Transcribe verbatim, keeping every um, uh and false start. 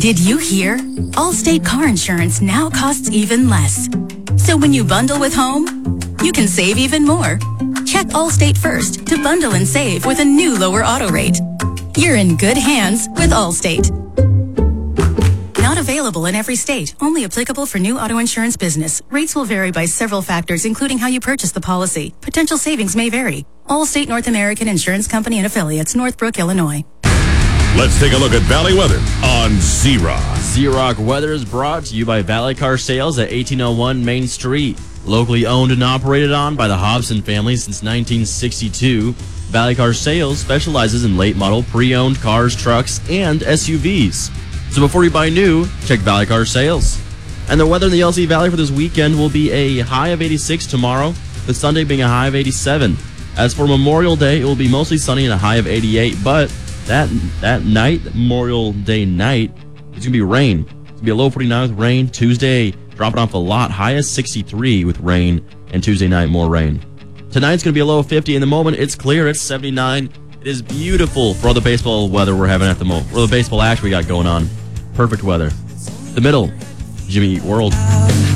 Did you hear? Allstate car insurance now costs even less. So when you bundle with home, you can save even more. Check Allstate first to bundle and save with a new lower auto rate. You're in good hands with Allstate. Not available in every state. Only applicable for new auto insurance business. Rates will vary by several factors, including how you purchase the policy. Potential savings may vary. Allstate North American Insurance Company and Affiliates, Northbrook, Illinois. Let's take a look at Valley weather on Z-Rock. Z-Rock weather is brought to you by Valley Car Sales at eighteen oh one Main Street. Locally owned and operated on by the Hobson family since nineteen sixty-two, Valley Car Sales specializes in late model pre-owned cars, trucks, and S U Vs. So before you buy new, check Valley Car Sales. And the weather in the L C Valley for this weekend will be a high of eighty-six tomorrow, with Sunday being a high of eighty-seven. As for Memorial Day, it will be mostly sunny and a high of eighty-eight, but that that night, Memorial Day night, it's going to be rain. It's going to be a low forty-nine with rain. Tuesday, dropping off a lot, high of sixty-three with rain, and Tuesday night, more rain. Tonight's going to be a low of fifty. In the moment, it's clear. It's seventy-nine. It is beautiful for all the baseball weather we're having at the moment, for the baseball action we got going on. Perfect weather. The middle, Jimmy Eat World.